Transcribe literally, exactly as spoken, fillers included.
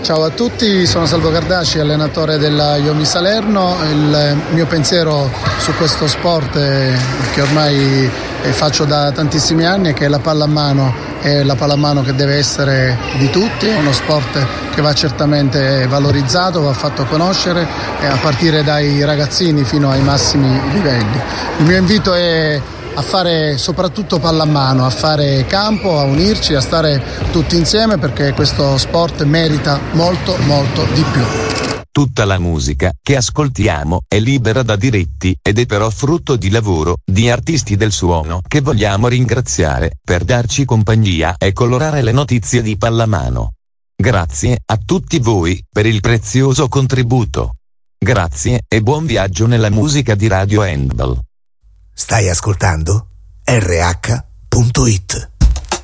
Ciao a tutti, sono Salvo Cardasci, allenatore della Iomi Salerno. Il mio pensiero su questo sport eh, che ormai eh, faccio da tantissimi anni è che la pallamano è la pallamano che deve essere di tutti, è uno sport che va certamente valorizzato, va fatto conoscere eh, a partire dai ragazzini fino ai massimi livelli. Il mio invito è a fare soprattutto pallamano, a fare campo, a unirci, a stare tutti insieme, perché questo sport merita molto molto di più. Tutta la musica che ascoltiamo è libera da diritti ed è però frutto di lavoro di artisti del suono che vogliamo ringraziare per darci compagnia e colorare le notizie di pallamano. Grazie a tutti voi per il prezioso contributo. Grazie e buon viaggio nella musica di Radio Handball. Stai ascoltando R H punto it.